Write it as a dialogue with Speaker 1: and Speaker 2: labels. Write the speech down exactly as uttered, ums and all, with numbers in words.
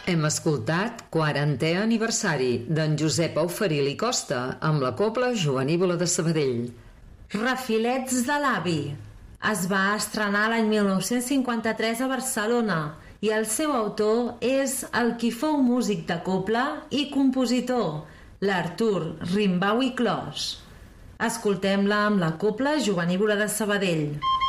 Speaker 1: Hem escoltat quarantè aniversari d'en Josep Auferil i Costa amb la Cobla Joanívola de Sabadell.
Speaker 2: Refilets de l'avi. Es va estrenar l'any mil nou-cents cinquanta-tres a Barcelona i el seu autor és el qui fou músic de cobla i compositor, l'Artur Rimbau i Clos. Escoltem-la amb la Cobla Joanívola de Sabadell.